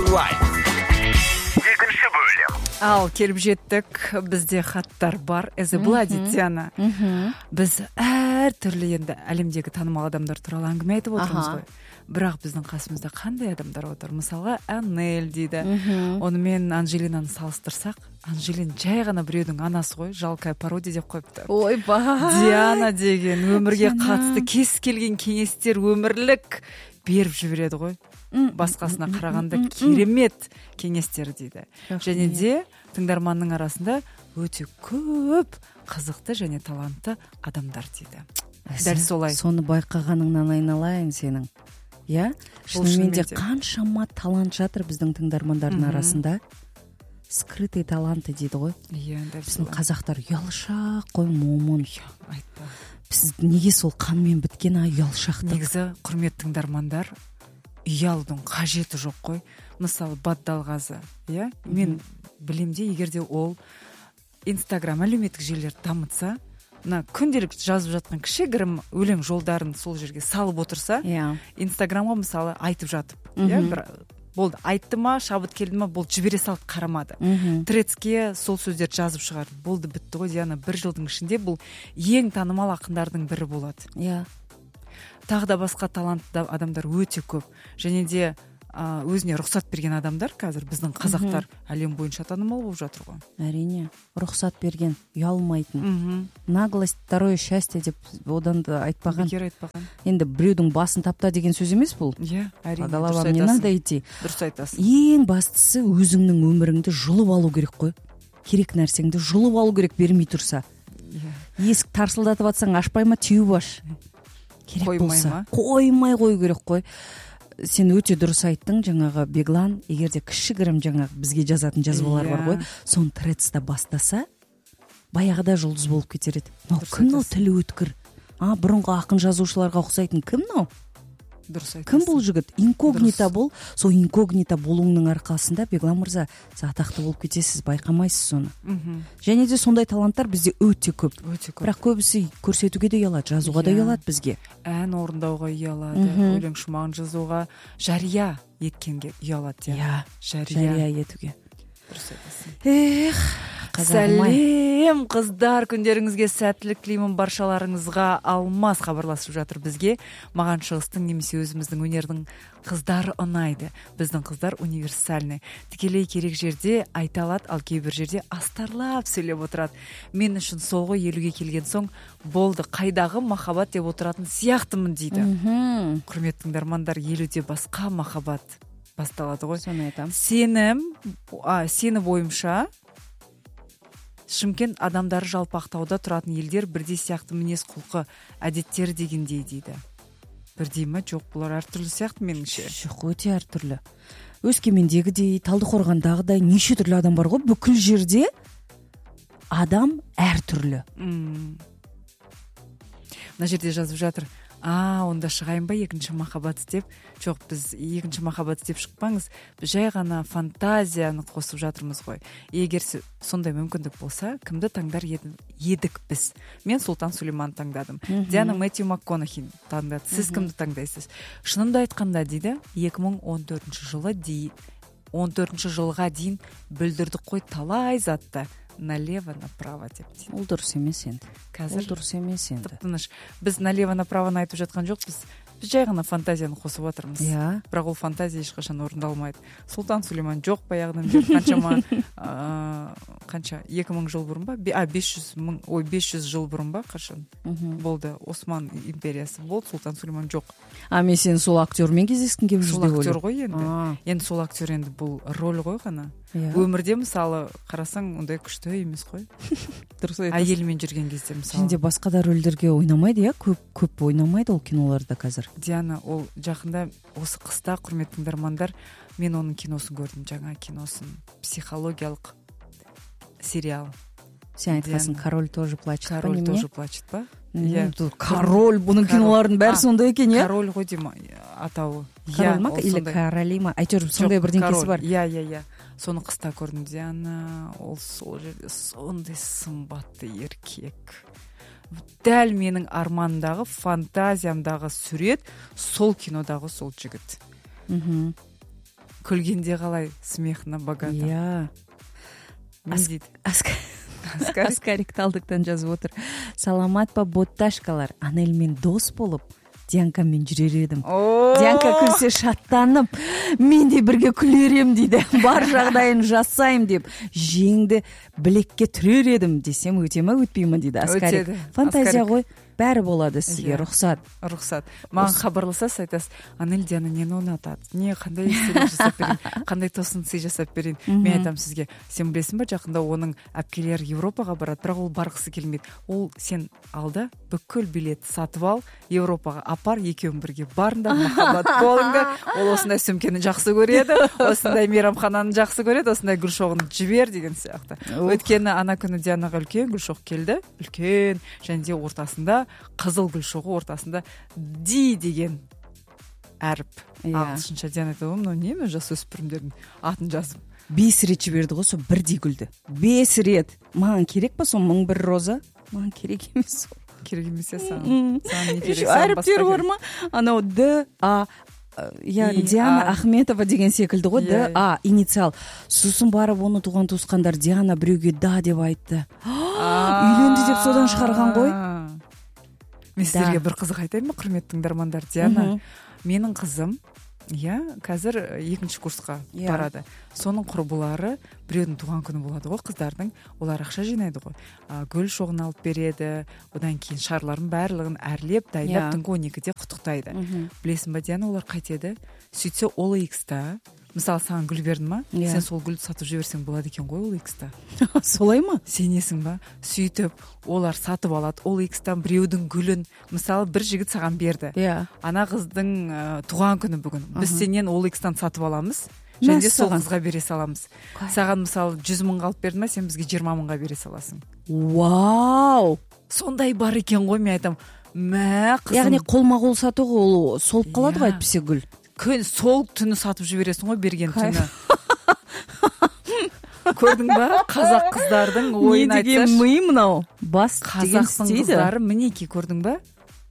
Life. Екінші бөлім. Ал келіп жеттік, бізде хаттар бар. Былай дейді Диана. Біз әртүрлі енді әлемдегі танымал адамдар туралы әңгіме айтып отырмыз ғой. Бірақ біздің қасымызда қандай адамдар отыр? Мысалға, Анель дейді. Онымен Анжелинаны салыстырсақ, Анжелин жай ғана біреудің анасы ғой, жалкая пародия деп қойыпты. Ойбай. Диана деген өмірге қатысты кез келген кеңестер өмірлік беріп жібереді ғой. Басқасына қарағанда керемет кеңестер дейді. Және де тыңдарманның арасында өте көп қызықты және талантты адамдар дейді. Дәл солай. Соны байқағаныңнан айналайын сенің. Я, шынымен де қаншама талант жатыр біздің тыңдармандардың арасында. Скрытый таланты дейді ғой. Біздің қазақтар ұялшақ қой, момын. Айтпа. Біз неге сол қанмен біткен ұялшақтық? Негізі құрметті тыңдармандар, ұялудың қажеті жоқ қой. Мысалы, Батталғазы, мен білемде, егерде ол Инстаграм әлеуметтік желілерді дамытса, күнделік жазып жатқан кішігірім өлең жолдарын сол жерге салып отырса, Инстаграмға мысалы айтып жатып, болды, айтты ма, шабыт келді ма, болды, жібере салды, қарамады. Трецке сол сөздерді жазып шығарды. Болды, бітті ғой, Диана, бір жылдың ішінде бұл ең танымал ақындардың бірі болады. Тағы да басқа талантты адамдар өте көп. Және де өзіне рұқсат берген адамдар қазір біздің қазақтар әлем бойынша танымал болып жатыр ғой. Әрине, рұқсат берген, ұялмайтын. Наглость, второе счастье деп одан да айтпаған. Бекер айтпаған. Енді біреудің басын тапта деген сөз емес бұл. Әрине. По головам не надо идти. Дұрыс айтасың. Ең бастысы өзіңнің өміріңді жұлып алу керек қой. Керек нәрсеңді жұлып алу керек, бермей тұрса. Есік тарсылдатып атсаң, ашпай ма, теуіп аш. Керек болса, қоймай қою керек қой. Сен өте дұрыс айттың, жаңағы Беглан, егерде кішігірім жаңағы бізге жазатын жазбалар бар ғой, сон трецта бастаса, баяғыда жұлдыз болып кетер еді. Кім мынау тілі өткір? Бұрынғы ақын жазушыларға ұқсайтын кім мынау? Дұрыс айтасың. Кім бұл жігіт? Инкогнита бол. Сол инкогнита болуыңның арқасында, Беглан мырза, сіз атақты болып кетесіз, байқамайсыз соны. Және де сондай таланттар бізде өте көп. Бірақ көбісі көрсетуге де ұялады, жазуға да ұялады бізге. Ән орындауға ұялады, өлең шумағын жазуға, жария еткенге ұялады. Жария етуге. Дұрыс айтасың. Сәлем қыздар, күндеріңізге сәттілік тілеймін, баршаларыңызға. Алмас хабарласып жатыр бізге. Маған шығыстың немесе өзіміздің өнердің қыздары ұнайды. Біздің қыздар универсальный. Тікелей керек жерде айта алады, ал кейбір жерде астарлап сөйлеп отырады. Мен үшін сол ғой, 50-ге келген соң болды, қайдағы махаббат деп отыратын сияқтымын дейді. Құрметті тыңдармандар, 50-де басқа махаббат басталады ғой. Соны айтам. Сені бойымша Шымкент адамдары жалпақтауда тұратын елдер бірдей сияқты мінез құлқы, әдеттері дегендей дейді. Бірдей ма? Жоқ, бұлар әртүрлі сияқты меніңше. Жоқ, өте әртүрлі. Өскемендегідей, Талдықорғандағыдай неше түрлі адам бар ғой. Бүкіл жерде адам әртүрлі. Мына жерде жазып жатыр. Онда шығайын ба екінші махаббат деп? Жоқ, біз екінші махаббат деп шықпаңыз. Біз жай ғана фантазияны қосып жатырмыз ғой. Егер сондай мүмкіндік болса, кімді таңдар едік біз? Мен Султан Сулейман таңдадым. Диана Мэтью МакКонахи таңдады. Сіз кімді таңдайсыз? Шынымды айтқанда дейді, 2014 жылға дейін бүлдірдік қой талай затты. Налево-направо деп дейді. Ол дұрыс емес енді. Қазір ол дұрыс емес енді. Тыныш. Біз налево-направоны айтып жатқан жоқпыз. Біз жай ғана фантазияны қосып отырмыз. Бірақ ол фантазия ешқашан орындалмайды. Султан Сулейман жоқ баяғыдан бері қанша 2000 жыл бұрын ба? 500 жыл бұрын ба? Қашан? Болды. Осман империясы болды. Султан Сулейман жоқ. Мен сен сол актермен кездескің келіп жүр деп ойлаймын. Сол актер ғой енді. Енді сол актер енді бұл роль ғой ғана. Өмірде мысалы қарасаң ондай күшті емес қой. Әйелмен жүрген кезде мысалы. Және басқа да рөлдерге ойнамайды, көп ойнамайды ол киноларда қазір. Диана, ол жақында осы қыста, құрметті тыңдармандар, мен оның киносын көрдім, жаңа киносын, психологиялық сериал. Сен айтқасын, король тоже плачет па? Король тоже плачет па? Король, бұның кинолардың бәрі сондай екен, е? Король ғой дейм атауы. Король ма или короли ма? Әйтеуір сондай бірдеңкесі бар. Соны қыста көрдім, Диана, ол сол жерде сондай сымбатты еркек. Дәл менің армандағы, фантазиямдағы сурет сол кинодағы сол жігіт. күлгенде қалай смехно богато. иә не дейді? Аскарик талдықтан жазып отыр. Саламат па ботташкалар, Анельмен дос болып Дианкамен жүрер едім. Дианка күлсе шаттанып, мен де бірге күлерем дейді. Бар жағдайын жасайым деп жеңді білекке түрер едім десем өте ма өтпей ма дейді Аскарик. Фантазия ғой, бәрі болады сізге, рұқсат. Маған хабарласасыз, айтасыз, Анель Диана нені ұнатады, не қандай сыйлық жасап берейін, қандай тосын сый жасап берейін. Мен айтамын сізге, сен білесің ба, жақында оның әпкелері Европаға барады, бірақ ол барғысы келмейді. Ол сен алда бүкіл билет сатып ал, Европаға апар, екеуің бірге барыңдар, махаббат болыңдар. Ол осындай сөмкені жақсы көреді, осындай мейрамхананы жақсы көреді, осындай гүл-шоғын жібер деген сияқты. Өйткені ана күні Дианаға үлкен гүл-шоқ келді, үлкен, және де ортасында қызыл гүл-шоғы, ортасында ди деген әріп. Ағылшынша Диана айтады, мынау не, мен жасөспірімдердің атын жазып 5 рет жіберді ғой, сол бірдей гүлді. 5 рет. Маған керек па сол 1001 роза? Маған керек емес. Керек емес саған. Саған не керек? Әріптер бар ма? Анау Д, А, яғни Диана Ахметова деген секілді ғой, Д, А, инициал. Сосын барып оны туған туысқандар Диана біреуге да деп айтты. Үйленді деп содан шығарған ғой. Мен сіздерге бір қызық айтайын ба, құрметті тыңдармандар? Диана, менің қызым, қазір 2-ші курсқа барады. Соның құрбылары, біреудің туған күні болады ғой, қыздардың, олар ақша жинайды ғой. Гүл шоғын алып береді, одан кейін шарларын барлығын әрлеп, дайындап, түнгі 12-де құттықтайды. Білесің ба, Диана, олар қайтеді? Сөйтсе OLX-та, мысалы, саған гүл бердің ма? Сен сол гүлді сатып жіберсең болады екен ғой OLX-та. Солай ма? Сенесің ба? Сөйтіп, олар сатып алады OLX-тан біреудің гүлін. Мысалы, бір жігіт саған берді. Ана қыздың туған күні бүгін. Біз сенен OLX-тан сатып аламыз. Және де сол қызға бере саламыз. Саған мысалы 100 мың алып берді ма, сен бізге 20 мыңға бере саласың. Вау! Сондай бар екен ғой, мен айтам. Мә, қызым. Яғни қолма-қол сату ол солып қалады ғой, әйтпесе гүл. Сол түні сатып жібересің ғой, берген түні. Көрдің ба? Қазақ қыздардың ойын айтсаш. Не деген ми мынау? Бас деген қазақтың қыздары, мінеки, көрдің ба?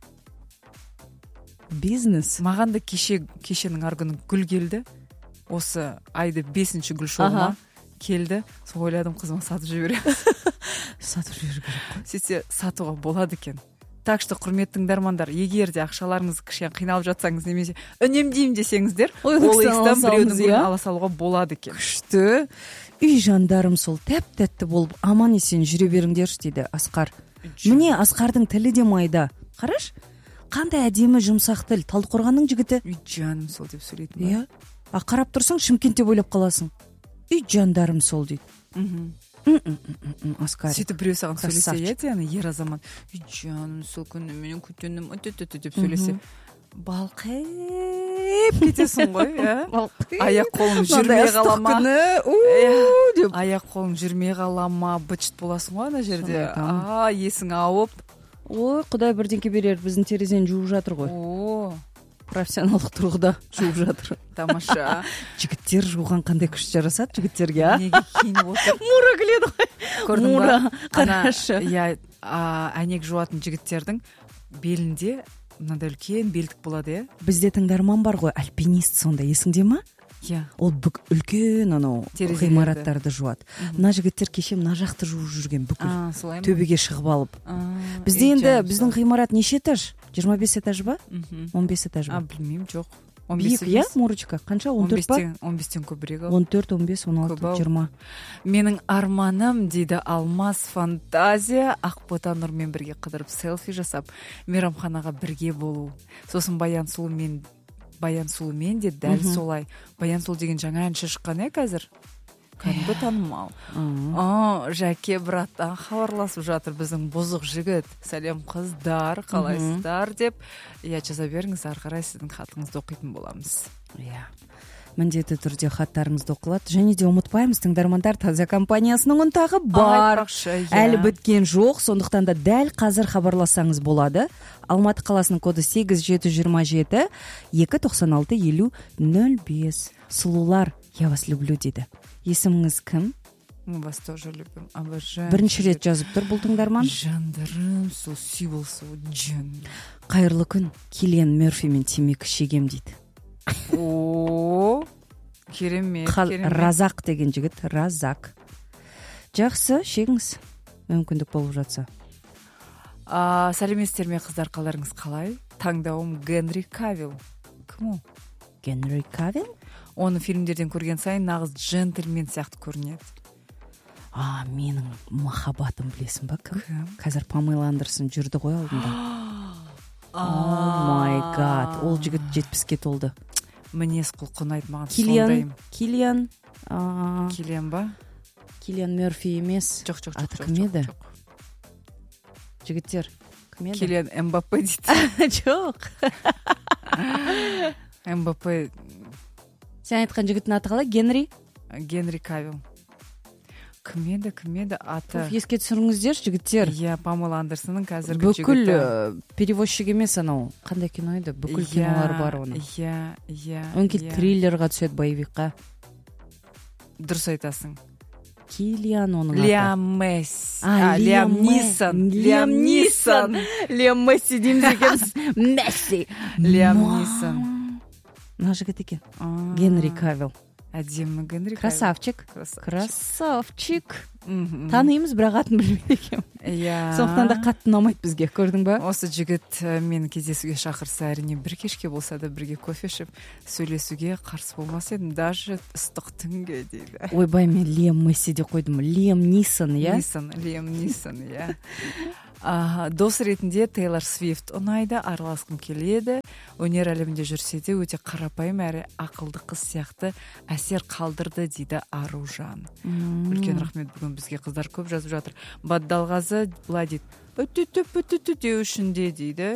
Бизнес. Маған да кешенің аргүні гүл келді. Осы айды 5-ші гүл шоғыма келді. Сол ойладым, қызыма сатып жібереміз. Сатып жіберу керек қой. Сөйтсе сатуға болады екен. Так что, құрметті тыңдармандар, егер де ақшаларыңыз кішкене қиналып жатсаңыз, немесе үнемдеймін десеңіздер, OLX-тан біреудің гүлін ала салуға болады екен. Күшті. Үй жандарым сол тәп-тәтті болып аман есен жүре беріңдерші дейді Асқар. Міне Асқардың тілі де майда. Қараш, қандай әдемі жұмсақ тіл. Талдықорғанның жігіті. Үй жаным сол деп сөйлейтін. Қарап тұрсаң Шымкентте ойлап қаласың. Үй жандарым сол дейді. Аскар. Сөйтіп біреу саған сөйлесе, Диана, ер азамат, үй жаным сол күні менен күтенім өте-өте деп сөйлесе, балқып кетесің ғой, аяқ қолың жүрмей қалама. Аяқ қолың жүрмей қалама, бычыт боласың ғой ана жерде. Есің ауып. Ой, Құдай бірдеңке берер, біздің терезені жуып жатыр ғой. Профессионалдық тұрғыда жуып жатыр. Тамаша. Жігіттер жуған қандай күш жарасады жігіттерге, Неге киініп отыр? Мура күледі ғой. Көрдің ба? Қарашы. Әнек жуатын жігіттердің белінде мынандай үлкен белдік болады, Бізде тыңдарман бар ғой, альпинист сонда, есіңде ма? Ол үлкен анау ғимараттарды жуады. Мына жігіттер кеше мына жақты жуып жүрген бүкіл төбеге шығып алып. Бізде енді біздің ғимарат неше этаж? 25 этаж ба? 15 этаж ба? Білмеймін, жоқ. Биік, Мурочка? Қанша? 14 па? 15-тен көбірек. 14, 15, 16, 20. Менің арманым, дейді Алмаз Фантазия, Ақбота Нұрмен бірге қыдырып селфи жасап, мейрамханаға бірге болу. Сосын Баян Сұлумен де дәл солай. Баян Сұлу деген жаңа әнші шыққан қазір. Кәдімгі танымал. Жәке браттан хабарласып жатыр, біздің бұзық жігіт. Сәлем қыздар, қалайсыздар деп. Жаза беріңіз, ары қарай сіздің хатыңызды оқитын боламыз. Міндетті түрде хаттарыңызды оқылады. Және де ұмытпаймыз, тыңдармандар, Таза компаниясының ұнтағы бар. Әлі біткен жоқ, сондықтан да дәл қазір хабарласаңыз болады. Алматы қаласының коды 8727 296 5005. Сұлулар, я вас люблю дейді. Есіміңіз кім? Мы вас тоже любим, обожаем. Бірінші рет жазып тұр бұл тыңдарман. Жандарым, сол сүйболсы, жан. Қайырлы күн, Киллиан Мерфимен темекі шегем дейді. керемет. Разак деген жигит. Разак. Жакшы, шегиңиз. Мүмкүндүк болуп жатса. Сәлеметсіздер ме қыздар, қаларыңыз қалай? Таңдауым Генри Кавилл. Кім ол? Генри Кавилл? Оны фильмдерден көрген сайын нағыз джентльмен сияқты көрінеді. Менің махаббатым білесің ба кім? Қазір Памела Андерсон жүрді ғой алдында. My God. Ол жігіт 70-ке толды. Мінез құлқы ұнайды маған, сондайым. Киллиан ба? Киллиан Мерфи емес. Жоқ. Аты кім еді? Жігіттер, кім еді? Киллиан Эмбаппе дейді. Жоқ. Эмбаппе. Сен айтқан жігіттің аты қалай? Генри Кавилл. Кім еді аты? Еске түсіріңіздер, жігіттер. Памела Андерсонның қазіргі жігіті. Бүкіл перевозчик емес анау. Қандай кино еді? Бүкіл кинолар бар оның. Онки триллерға түседі, боевикқа. Дұрыс айтасың. Киллиан оның аты. Лиам Нисон. Лиам Месси дейміз екенбіз. Месси. Лиам Нисон. Мына жігіт екен. Генри Кавилл. Әдемі Генри Кавилл. Красавчик. Танимыз, бірақ атын білмейді екен. Сондықтан да қатты ұнамайды бізге, көрдің ба? Осы жігіт мені кездесуге шақырса, әрине бір кешке болса да бірге кофе ішіп сөйлесуге қарсы болмас едім, даже ыстық түнге дейді. Ойбай, мен Лиам Месси деп қойдым. Лиам Нисон, иә? Лиам Нисон, иә. Дос ретінде Тейлор Свифт ұнайды, араласқым келеді. Өнер әлемінде жүрсе де өте қарапайым әрі ақылды қыз сияқты әсер қалдырды дейді Аружан. Үлкен рахмет, бүгін бізге қыздар көп жазып жатыр. Баддалғазы былай дейді: өтүтүп үшінде дейді.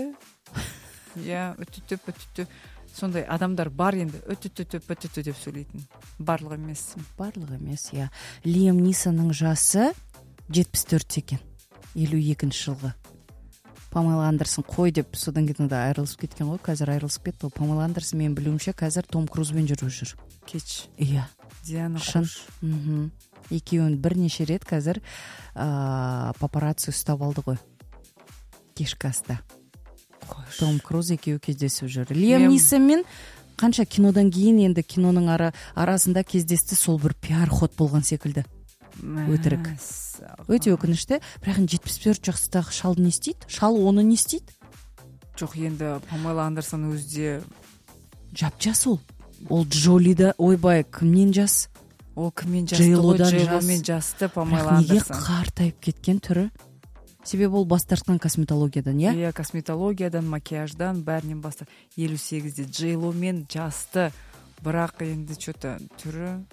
Өтүтүп. Сондай адамдар бар енді, өтүтүп деп сөйлейтін. Барлығы емес, иә. Лиам Нисонның жасы 74 екен. 52 жылғы. Памела Андерсон қой деп содан кейін айырылысып кеткен ғой. Қазір айырылысып кетті. Памела Андерсон мен білуімше қазір Том Крузбен жүріп жүр. Кеш. Иә. Диана Қош. Екеуін бірнеше рет қазір папарацци ұстап алды ғой. Кешкі аста. Том Круз екеуі кездесіп жүр. Лиам Нисонмен қанша кинодан кейін енді киноның арасында кездесті, сол бір пиар ход болған секілді. Өтірік. Өте өкінішті. Бірақ 74 жастағы шалды не істейді? Шал оны не істейді? Жоқ, енді Памела Андерсон өзде жап-жас ол. Ол Джолида, ойбай, кімнен жас? Ол кіммен жасты ғой? Джейломен жасты Памела Андерсон. Неге қартайып кеткен түрі? Себебі ол бас тартқан косметологиядан, иә? Иә, косметологиядан, макияждан, бәрінен басты. 58-де Джейломен жасты. Бірақ енді что-то түрі,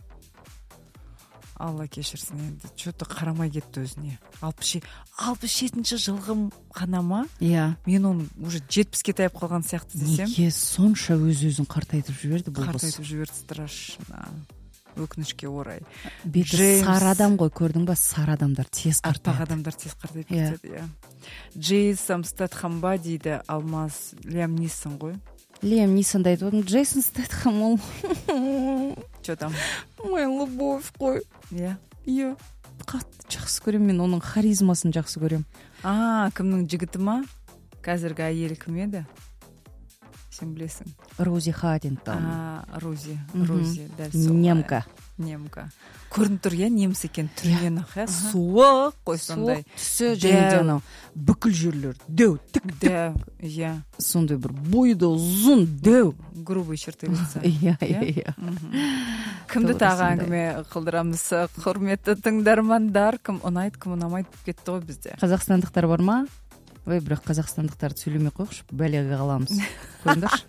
Алла кешірсін, енді что-то қарамай кетті өзіне. 67-ші жылғым ғана ма? Иә. Мен оны уже 70-ке тайып қалған сияқты десем. Неге сонша өзін қартайтып жіберді бұл қыз? Қартайтып жіберді, страшно. Өкінішке орай. Беті сары адам ғой, көрдің ба? Сары адамдар тез қартайды. Артақ адамдар тез қартайып кетеді, иә. Джейсон Стэтхэм ба дейді Алмаз. Лиам Нисон ғой. Лиам Нисон да айтып, Джейсон Стэтхэм ол. Что там? Моя любовь қой. Иә. Қатты жақсы көрем, мен оның харизмасын жақсы көрем. Кімнің жігіті ма? Қазіргі әйелі кім еді? Сен білесің. Рози Хаддингтон. Рози, дәл сол. Немка. Көрініп тұр, иә, неміс екен түрінен ақ, иә, суық қой сондай. Түсі және анау бүкіл жерлер дәу, тік-тік. Иә. Сондай бір бойды ұзын, дәу. Грубый черты лица. Иә. Кімді тағы әңгіме қылдырамыз, құрметті тыңдармандар? Кім ұнайды, кім ұнамайды кетті ғой бізде. Қазақстандықтар бар ма? Ой, бірақ қазақстандықтарды сөйлемей қойықшы, бәлеге қаламыз. Қойыңдаршы.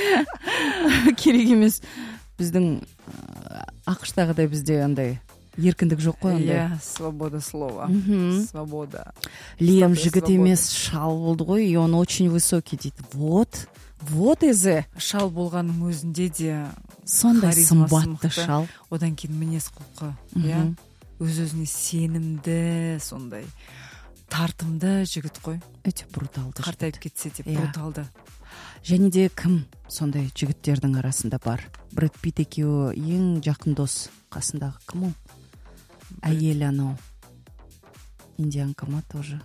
Керек емес. Біздің ақштағыдай бізде андай еркіндік жоқ қой, андай. Иә, свобода слова. Свобода. Лиам жігіт емес, шал болды ғой, и он очень высокий дейді. Вот езі. Шал болғаның өзінде де сондай сымбатты шал. Одан кейін мінез құлқы, иә. Өз-өзіне сенімді, сондай тартымды жігіт қой. Өте бруталды. Қартайып кетсе де бруталды. Және де кім сондай жігіттердің арасында бар? Брэд Питт екеуі ең жақын дос. Қасындағы кім ол? Әйел анау. Индианка ма тоже?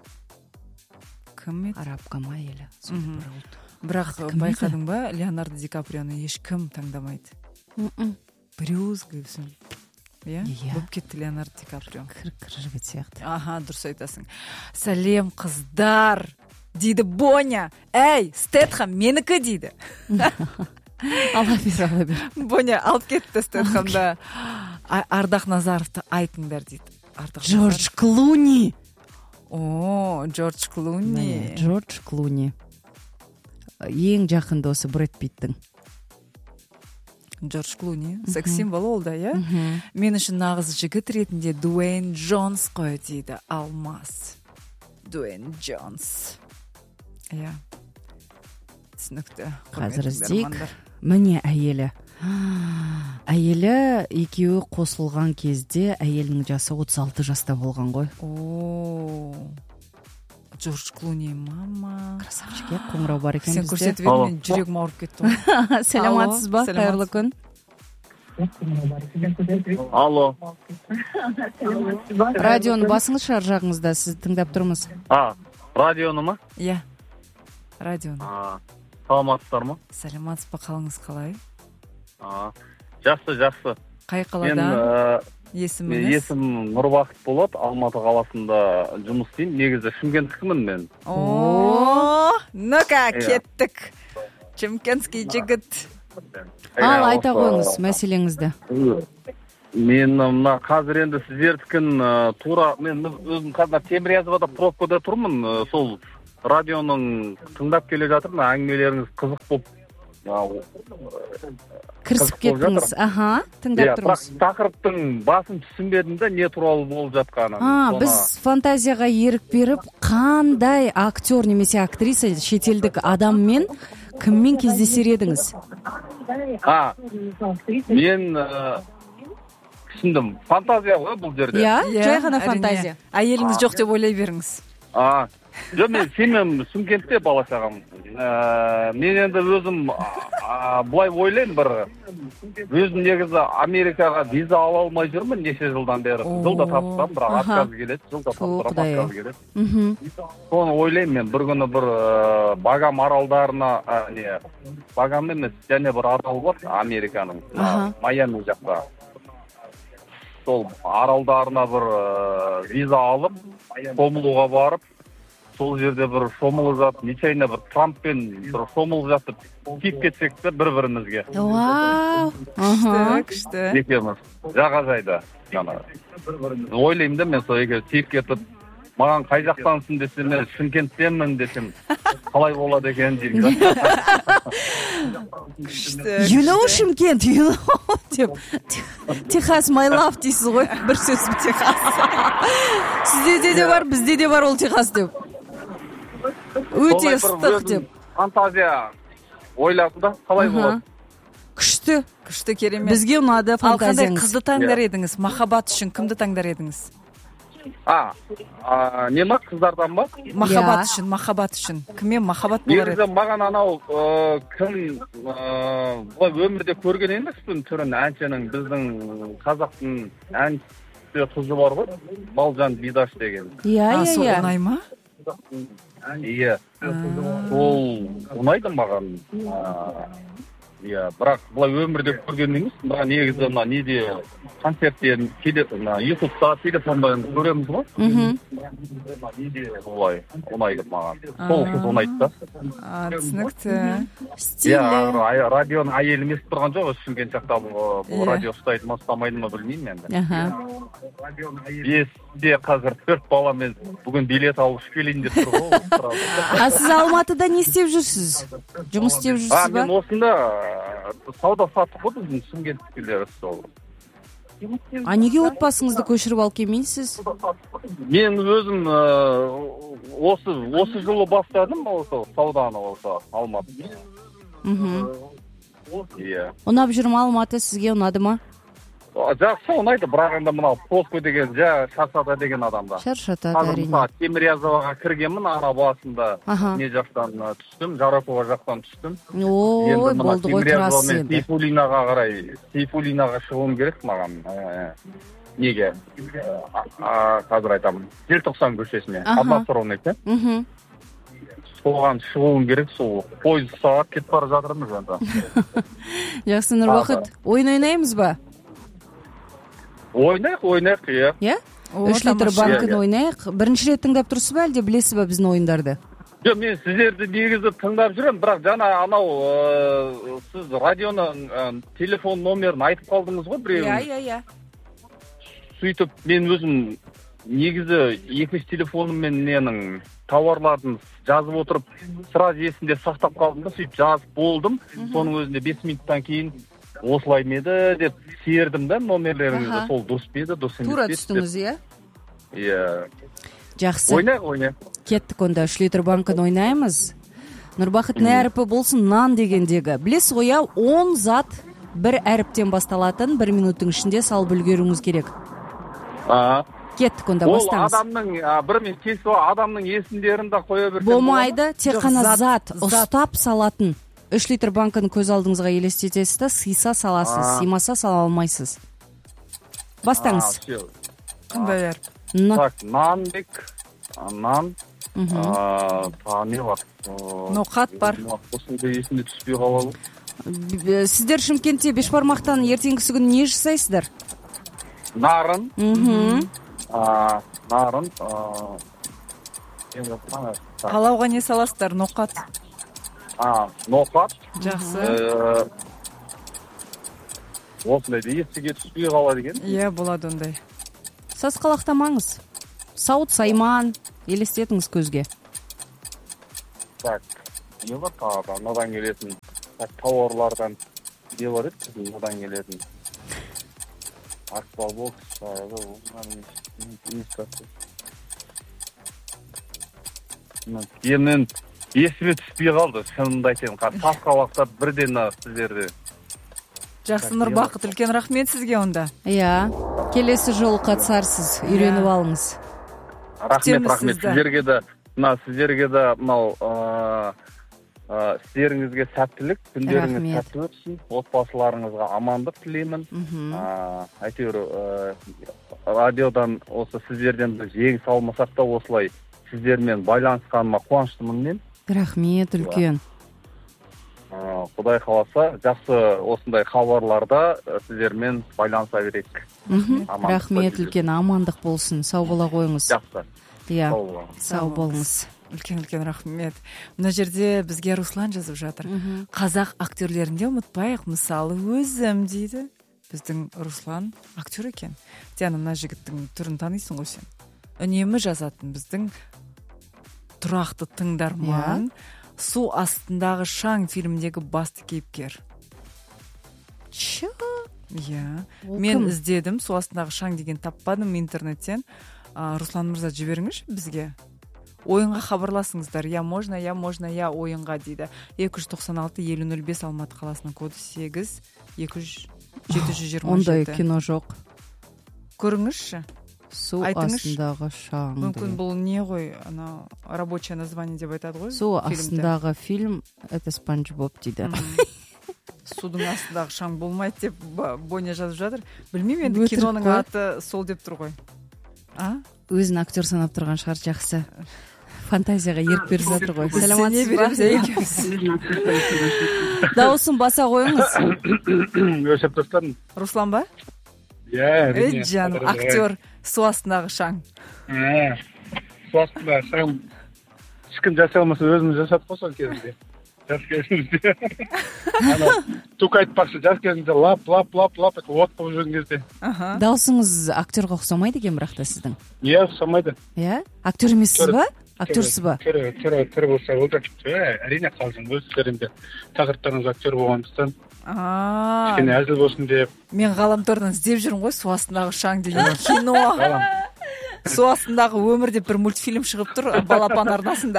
Кім еді? Арабка ма әйелі? Бірақ байқадың ба, Леонардо Ди Каприоны ешкім таңдамайды. брюзгайсың. Иә? Болып кетті Леонардо Ди Каприо. Кір жігіт сияқты. Дұрыс айтасың. Сәлем қыздар дейді Боня. Әй, Стэтхэм менікі дейді. Ала бер. Боня алып кетті Стэтхэмді. Ардақ Назаровты айтыңдар дейді. Джордж Клуни. Джордж Клуни. Джордж Клуни. Ең жақын досы Брэд Питттің. Джордж Клуни. Секс-символ ол да, иә? Мен үшін нағыз жігіт ретінде Дуэйн Джонс қой дейді. Алмас. Дуэйн Джонс. Иә. Түсінікті. Қазір іздейік. Міне әйелі. Әйелі екеуі қосылған кезде әйелінің жасы 36 жаста болған ғой. Джордж Клуни, мама. Красавчик, қоңырау бар екен бізде. Сен көрсетіп едің, жүрегім ауырып кетті. Сәлематсыз ба? Қайырлы күн. Алло. Радионы басыңыз шар жағыңызда, сіз тыңдап тұрмыз. Радионы ма? Иә. Радионы. Саламатсыздар ма? Сәлематсыз ба, қалыңыз қалай? Жақсы. Қай қалада? Есіміңіз? Есім Нұрбақыт болады. Алматы қаласында жұмыс істеймін. Негізі Шымкенттікімін мен. Ну-ка, кеттік. Шымкентский жігіт. Ал, айта қойыңыз мәселеңізді. Мен мына қазір енді сіздердікін тура, мен өзім қазір Темірязевада пробкада тұрмын. Сол радионың тыңдап келе жатырмын. Әңгімелеріңіз қызық болып кірісіп кеттіңіз. Тыңдап тұрмыз. Бірақ тақырыптың басын түсінбедім де не туралы болып жатқаны. Біз фантазияға ерік беріп, қандай актер немесе актриса шетелдік адаммен кіммен кездесер едіңіз? Мен түсіндім. Фантазия ғой бұл жерде. Жай ғана фантазия. Әйеліңіз жоқ деп ойлай беріңіз. Жоқ, мен сенем Шымкентте бала шағам. Мен енді өзім былай ойлаймын бір. Өзім негізі Америкаға виза ала алмай жүрмін неше жылдан бері. Жылда тапсырам, бірақ отказ келеді. Жылда тапсырам, отказ келеді. Соны ойлаймын мен бір күні бір Багам аралдарына, Багам емес, және бір арал бар Американың, Майами жақта. Сол аралдарына бір виза алып, шомылуға барып, сол жерде бір шомылып жатып, нечайна бір Трамппен бір шомылып жатып, тиіп кетсек те бір-бірімізге. Вау! Күшті. Екеуміз жағажайда. Ойлаймын да мен сол екеуміз тиіп кетіп, маған қай жақтансың десем, мен Шымкенттенмін десем, қалай болады екен деймін. You know Шымкент, you know деп. Техас my love дейсіз ғой, бір сөз Техас. Сізде де бар, бізде де бар ол Техас деп. Өте ыстық деп. Фантазия ойладым да, қалай болады? Күшті. Күшті, керемет. Бізге ұнады фантазияңыз. Ал қандай қызды таңдар едіңіз? Махаббат үшін кімді таңдар едіңіз? Не ма, қыздардан ба? Махаббат үшін. Кіммен махаббат болар еді? Негізі маған анау кім өмірде көрген емеспін түрін әншінің, біздің қазақтың әнші қызы бар ғой, Балжан Бидаш деген. Сол ұнай ма? Иә, ол ұнайды маған. Бірақ бұлай өмірде көрген емес, бірақ негізі неде концерттерін ютубта, телефонда көреміз ғой. Неде бұлай ұнайды маған. Сол қыз ұнайды да. Түсінікті. Радионың әйелі емес тұрған жоқ, Шымкент жақта бұл радио ұстайды ма, ұстамайды ма білмеймін енді. Бесте қазір 4 баламен бүгін билет алып келейін деп тұр ғой. Сіз Алматыда не істеп жүрсіз? Жұмыс істеп жүрсіз ба? Мен осында сауда саттық қой біздің Шымкенттікілер сол. Неге отбасыңызды көшіріп алып келмейсіз? Мен өзім осы жылы бастадым осы сауданы осы Алматы. Ұнап жүрмі Алматы, сізге ұнады ма? Жақсы ұнайды, бірақ енді мынау Поскө деген шаршата деген адамда. Шаршатады әрине. Қазір Темірязеваға кіргенмін, ана басында не жақтан түстім, Жарокова жақтан түстім. Ой, болды ғой, тұрасыз енді. Сейфулинаға қарай, Сейфулинаға шығуым керек маған. Неге? Қазір айтамын. Желтоқсан көшесіне. Аббасровный ке? Соған шығуым керек, сол пойыз сағат кетіп бара жатырмыз енді. Жақсы, Нұрбақыт, ойын ойнаймыз ба? ойнайық иә. Иә? 3 литр банкін ойнайық. Бірінші рет тыңдап тұрсыз ба, әлде білесіз ба біздің ойындарды? Жоқ, мен сіздерді негізі тыңдап жүрем, бірақ жаңа анау сіз радионың телефон номерін айтып қалдыңыз ғой біреуін. Иә. Сөйтіп мен өзім негізі екінші телефоныммен ненің тауарларын жазып отырып сразу есімде сақтап қалдым да, сөйтіп жазып болдым. Соның өзінде 5 минуттан кейін осылай меді деп сердім да номерлеріңізді. Сол дұрыс пе еді, дұрыс емес пе? Тура түстіңіз, иә? Иә. Жақсы. Ойнайық. Кеттік онда 3 литр банкін ойнаймыз. Нұрбақыттың әріпі болсын нан дегендегі. Білесіз ғой, 10 зат бір әріптен басталатын 1 минуттың ішінде салып үлгеруіңіз керек. Кеттік онда, бастаңыз. Ол адамның, бір мен келіп адамның есімдерін де қоя берсем болмайды, тек қана зат ұстап салатын. 3 литр банкын көз алдыңызға елестетесіз да, сыйса саласыз, сыймаса сала алмайсыз. Бастаңыз. Қандай әріп? Так, нан. Не бар? Ноқат бар. Осында есімде түспей қалады. Сіздер Шымкентте бешбармақтан ертеңгісі күні не жасайсыздар? Нарын. Нарын. Палауға не саласыздар? Ноқат. Ноқат. Жақсы. Осындайды есіге түспей қалады екен. Иә, болады ондай. Сасқалақтамаңыз. Сауыт сайман елестетіңіз көзге. Так, не бар тағы? Надан келетін тауарлардан не бар еді? Надан келетін аквабокс, Мен есіме түспей қалды, шынымды айтайын. Сасқалақтап бірден сіздерді. Жақсы, Нұрбақыт, үлкен рахмет сізге онда. Иә, келесі жолы қатысарсыз, үйреніп алыңыз. Рахмет. Сіздерге де мынау істеріңізге сәттілік, күндеріңіз сәтті өтсін, отбасыларыңызға амандық тілеймін. Әйтеуір радиодан осы сіздерден жеңіс алмасақ та осылай сіздермен байланысқаныма қуаныштымын мен. Рахмет үлкен. Құдай қаласа, жақсы осындай хабарларда сіздермен байланыса берейік. Рахмет үлкен, амандық болсын, сау бола қойыңыз. Жақсы. Иә, сау болыңыз. Үлкен рахмет. Мына жерде бізге Руслан жазып жатыр. Қазақ актерлерінде ұмытпайық, мысалы өзім дейді. Біздің Руслан актер екен. Диана, мына жігіттің түрін танисың ғой сен. Үнемі жазатын біздің тұрақты тыңдарман. Су астындағы шаң фильмдегі басты кейіпкер. Иә. Мен іздедім, су астындағы шаң деген таппадым интернеттен. Руслан мырза, жіберіңізші бізге. Ойынға хабарласыңыздар. Я можно, ойынға дейді. 296-5005 Алматы қаласының коды 8-727. Ондай кино жоқ. Көріңізші. Су астындағы шаң. Мүмкін бұл не ғой, ана рабочее название деп айтады ғой. Су астындағы фильм, это Спанч Боб дейді. Судың астындағы шаң болмайды деп Боня жазып жатыр. Білмеймін, енді киноның аты сол деп тұр ғой. Өзін актер санап тұрған шығар, жақсы. Фантазияға ерік беріп жатыр ғой. Сәлематсыз ба? Дауысын баса қойыңыз. Өшіп тұрсын. Руслан ба? Иә, әрине. Жаным, актер, су астындағы шаң. Су астындағы шаң. Ешкім жасай алмаса өзіміз жасадық қой сол кезінде. Жас кезімізде. Тук айтпақшы, жас кезімізде лап, от болып жүрген кезде. Дауысыңыз актерға ұқсамайды екен бірақ та сіздің? Иә, ұқсамайды. Иә? Актер емессіз ба? Актерсіз ба? Түрі болса болды. Әрине қалжың, өздерінде тақырыптарыңыз актер болғандықтан. Кішкене әзіл болсын деп. Мен ғаламтордан іздеп жүрмін ғой, су астындағы шаң деген кино. Су астындағы өмір деп бір мультфильм шығып тұр, балапан арнасында.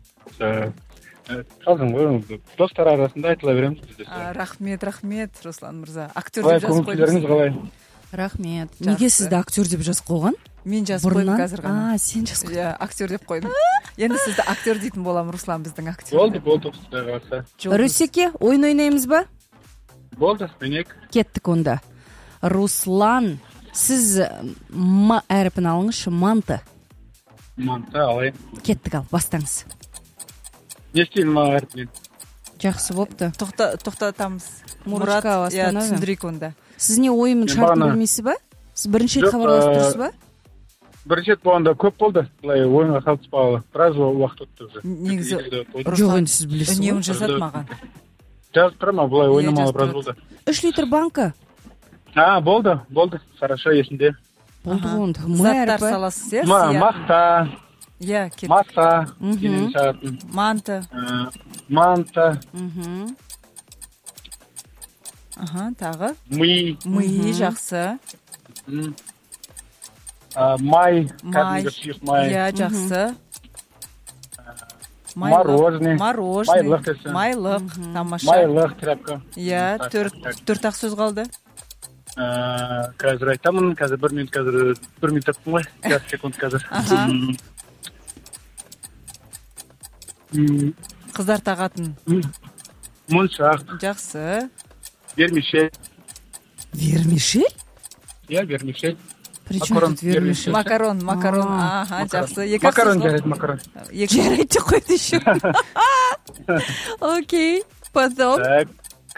Қалжың ғой, достар арасында айтыла береміз. Рахмет, Руслан мырза. Актер деп жазып қойдыңыз. Рахмет. Неге сізді актер деп жазып қойған? Мен жазып қойдым қазір ғана. Сен жазып қойдың. Актер деп қойдым. Енді сізді актер дейтін болам, Руслан біздің актер. Болды. Рүсеке, ойын ойнаймыз ба? Болды, ойнайық. Кеттік онда. Руслан, сіз М әріпін алыңызшы, манты. Манты алайын. Кеттік ал, бастаңыз. Не істеймін М әріпінен? Жақсы болыпты. Тоқтатамыз. Мұрат, түсіндірейік онда. Сіз не ойымын шартын білмейсіз ба? сиз биринчи рет хабарлашып турсуз ба? Бірінші рет болғанда көп болды, былай ойынға қатыспағалы. Біраз уақыт өтті уже. Негізі Жоқ, енді сіз білесіз ғой. үнемі жазады маған. Жазып тұрам, былай ойнамалы біраз болды. 3 литр банка. Болды. Хорошо, есімде. Болды ғой. Заттар саласыз, иә? Мақта. Иә, кет. Мақта. Келен шығатын. Манта. Тағы? Ми. Жақсы. Май. Кәдімгі сұйық май. Иә, жақсы. Мороженый. Майлық. Тамаша. Майлық, тряпка. Иә, 4 ақ сөз қалды. Қазір айтамын, қазір 1 минут таптым ғой, 5 секунд қазір. Қыздар тағатын. Моншақ. Жақсы. Вермишель. Вермишель? Иә, вермишель. Причем тут вермишель? Макарон. Жақсы. Макарон жарайды, макарон. Жарайды қойды еще. Окей, потом. Так,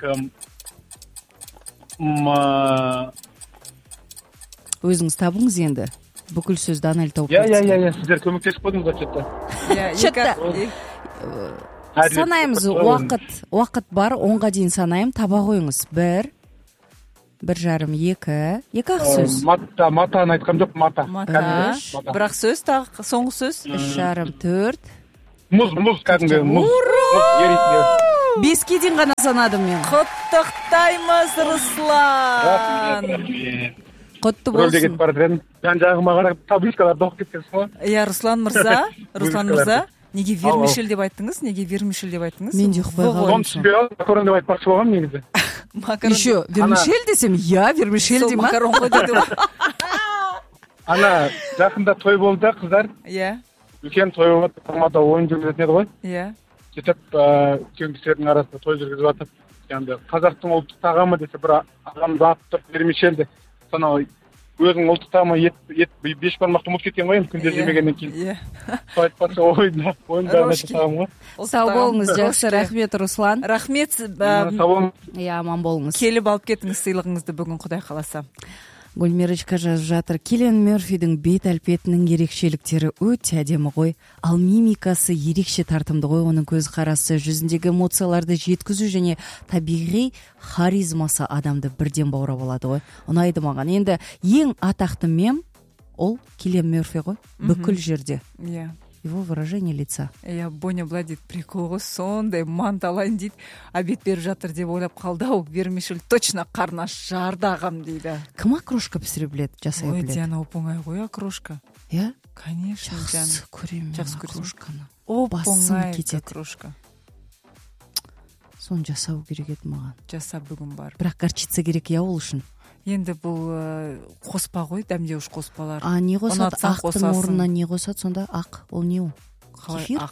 өзіңіз табыңыз енді. Бүкіл сөзді аналь тауып. Иә, сіздер көмектесіп қойдыңыз Че-то санаймыз, уақыт бар, 10-ға дейін санайым, таба қойыңыз. 1, 1,5, 2 ақ сөз. Матаны айтқам жоқ, мата. Бірақ сөз, тағы соңғы сөз. 3,5, 4. Мұз кәдімгі, мұз. 5-ке дейін ғана санадым мен. Құттықтаймыз, Руслан. Құтты рөлде кетіп болсын. бара жатырмын. Жан жағыма қарап табличкаларды оқып кеткенсіз ғой. Иә, Руслан мырза, неге вермишель деп айттыңыз? Мен жоқ қойғалым. Соны түсінбей қалдым, макарон деп айтпақшы болғам негізі. Еще вермишель десем, я вермишель деймін. Макарон ғой деді ғой. Ана жақында той болды да, қыздар. Иә. Үлкен той болып Алматыда ойын жүргізетін еді ғой. Иә. Сөйтіп үлкен кісілердің арасында той жүргізіп жатып, енді қазақтың ұлттық тағамы десе бір ағамыз атып тұрып вермишель. Сонау өзінің ұлттық тағамы ет 5 бармақты ұмытып кеткен ғой, енді күнде жемегеннен кейін. Иә. Сол айтпақшы ойында тағам ғой. Сау болыңыз, жақсы, рахмет, Руслан. Рахмет. Сау болыңыз. Иә, аман болыңыз. Келіп алып кетіңіз сыйлығыңызды бүгін, Құдай қаласа. Гүлмирочка жазып жатыр. Киллиан Мерфидің бет әлпетінің ерекшеліктері өте әдемі ғой. Ал мимикасы ерекше тартымды ғой. Оның көз қарасы, жүзіндегі эмоцияларды жеткізу және табиғи харизмасы адамды бірден баурап алады ғой. Ұнайды маған. Енді ең атақты мем ол Киллиан Мерфи ғой. Бүкіл жерде. Иә. Его выражение лица. Иә, Боня былай дейді, прикол ғой, сондай манталайын дейді, обед беріп жатыр деп ойлап қалды ау, вермишель точно қарны жарды ағам дейді. Кім окрошка пісіре біледі, жасай біледі? Ой, Диана, оп-оңай ғой окрошка. Иә? Конечно, Диана. Жақсы көремін окрошканы. Оп-оңай окрошка. Соны жасау керек еді маған. Жасап бүгін бар. Бірақ горчица керек я ол үшін. Енді бұл қоспа ғой, дәмдеуіш қоспалар. Не қосады? Ақтың орнына не қосады сонда? Ақ. Ол не ол? Кефир?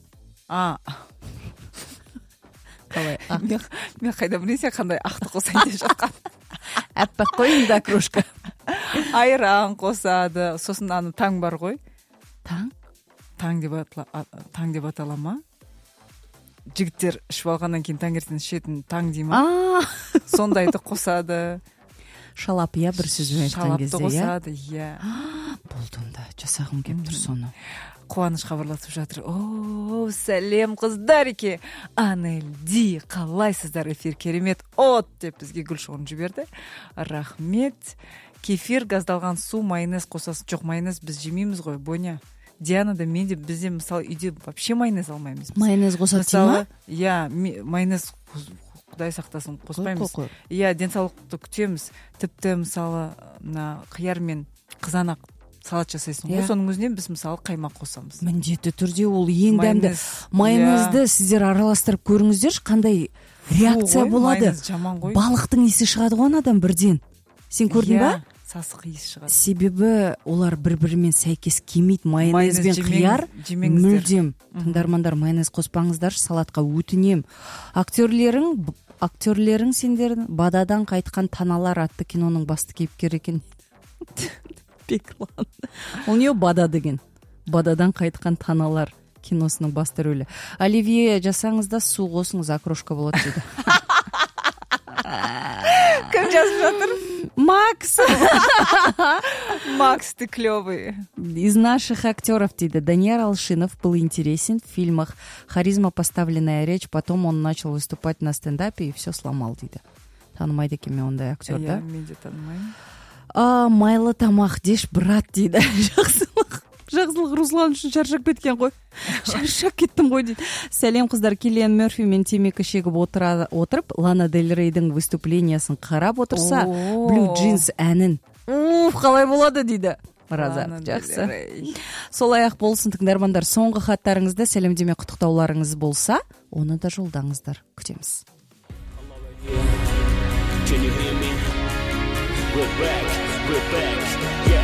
Қалай ақ? Мен қайда білесен қандай ақты қосайын деп жатқан. Әппақ қойын да окрошка. Айран қосады. Сосын аны таң бар ғой. Таң? Таң деп атала ма? Жігіттер ішіп алғаннан кейін таңертең ішетін таң дей ма? Сондайды қосады. Шалап, иә, бір сөзбен айтқан кезде, шалапты қосады, иә. Болды онда, жасағым кеп тұр соны. Қуаныш хабарласып жатыр. О, сәлем қыздареке. Анель Ди, қалайсыздар, эфир керемет от деп бізге гүл шоғын жіберді. Рахмет. Кефир, газдалған су, майонез қосасын. Жоқ, майонез біз жемейміз ғой, Боня. Диана да мен де бізде мысалы үйде вообще майонез алмаймыз. Майонез қосады ма? Иә, майонез Құдай сақтасын қоспаймыз. Иә, денсаулықты күтеміз. Тіпті мысалы қияр мен қызанақ салат жасайсың ғой, соның өзінен біз мысалы қаймақ қосамыз. Міндетті түрде ол ең дәмді. Майонезді сіздер араластырып көріңіздерші, қандай реакция болады. Балықтың иісі шығады ғой адам бірден. Сен көрдің ба? Сасық иісі шығады. Себебі олар бір-бірімен сәйкес келмейді. Майонез бен қияр мүлдем. Тыңдармандар, майонез қоспаңыздар, салатқа өтінем. Актерлерің сендердің Бададан қайтқан таналар атты киноның басты кейіпкері екен. Беклан. Ол не Бада деген? Бададан қайтқан таналар киносының басты рөлі. Оливье жасаңыз да су қосыңыз, окрошка болады дейді. Кім жазып жатыр? Макс. Макс, ты клевый. Из наших актеров дейді. Данияр Алшинов был интересен в фильмах. Харизма, поставленная речь. Потом он начал выступать на стендапе и все сломал дейді. Танымайды екен мен ондай актер, да? Иә, мен де танымаймын. Майлы тамақ деш брат дейді. Жақсылық Руслан үшін шаршап кеткен ғой. Шаршап кеттім ғой дейді. Сәлем қыздар, Киллиан Мерфи мен темекі шегіп отырып, Лана Дель Рейдің выступлениясын қарап отырса, Blue Jeans әнін. Қалай болады дейді. Раза, жақсы. Солай ақ болсын тыңдармандар. Соңғы хаттарыңызда сәлемдеме құттықтауларыңыз болса, оны да жолдаңыздар. Күтеміз. Can you hear me? We're back.